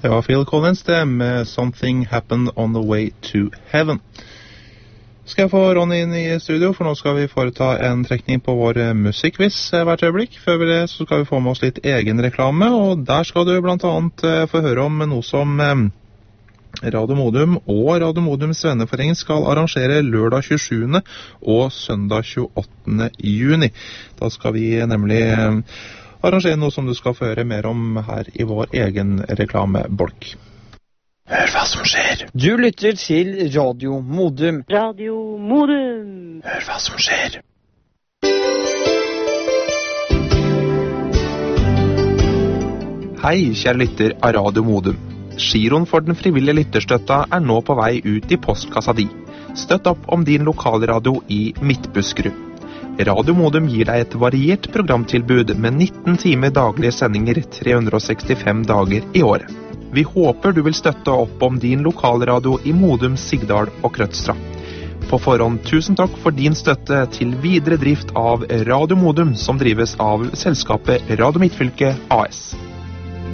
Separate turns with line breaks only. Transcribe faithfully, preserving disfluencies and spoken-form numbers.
Det var Phil Collins det med Something Happened on the Way to Heaven. Skal jeg få Ronny inn i studio, for nå skal vi foreta en trekning på vår musikkquiz hvert øyeblikk. Før det så skal vi få med oss litt egen reklame, og der skal du blant annet få høre om noe som Radio Modum og Radio Modums venneforening skal arrangere lørdag tjuesjuende og søndag tjueåttende juni. Da skal vi nemlig arrangere noe som du skal få høre mer om her i vår egen reklamebolk. Hør hva som skjer.
Du lytter til Radio Modum.
Radio Modum.
Hør hva som skjer. Hei, kjære lytter av Radio Modum. Giroen for den frivillige lytterstøtta er nå på vei ut i postkassa di. Støtt opp om din lokalradio i Midtbuskerud. Radio Modum gir deg et variert programtilbud med nitten timer daglige sendinger tre hundre sekstifem dager i året. Vi håper du vil støtte opp om din lokalradio i Modum, Sigdal og Krødstra. På forhånd tusen takk for din støtte til videre drift av Radio Modum, som drives av selskapet Radio Midtfylke A S.